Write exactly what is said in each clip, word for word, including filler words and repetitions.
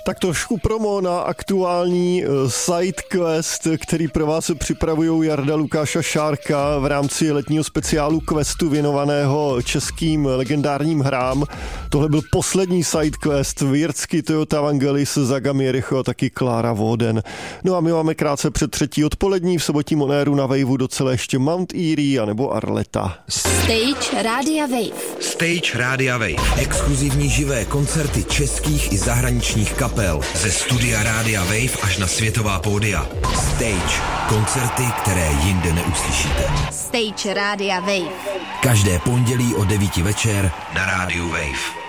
Tak trošku promo na aktuální SideQuest, který pro vás připravují Jarda, Lukáš a Šárka v rámci letního speciálu Questu věnovaného českým legendárním hrám. Tohle byl poslední SideQuest, Wirtsky, Toyota Vangelis, Zagami Jericho a taky Klára Woden. No a my máme krátce před třetí odpolední v sobotním onéru na Waveu docela ještě Mount Erie anebo Arleta. Stage Rádia Wave. Stage Rádia Wave. Exkluzivní živé koncerty českých i zahraničních kapel. Ze studia Rádia Wave až na světová pódia. Stage. Koncerty, které jinde neuslyšíte. Stage Rádia Wave. Každé pondělí o devíti večer na Rádiu Wave.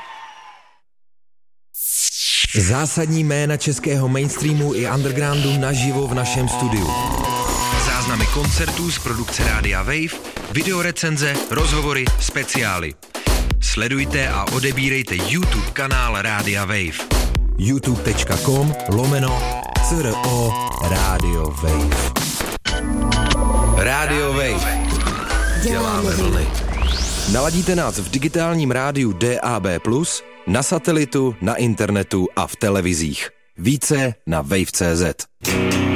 Zásadní jména českého mainstreamu i undergroundu naživo v našem studiu. Záznamy koncertů z produkce Rádia Wave, videorecenze, rozhovory, speciály. Sledujte a odebírejte YouTube kanál Rádia Wave. youtube.com lomeno CRO Rádio Wave. Rádio Wave. Děláme vlny. Naladíte nás v digitálním rádiu D A B plus, na satelitu, na internetu a v televizích. Více na wave tečka cé zet.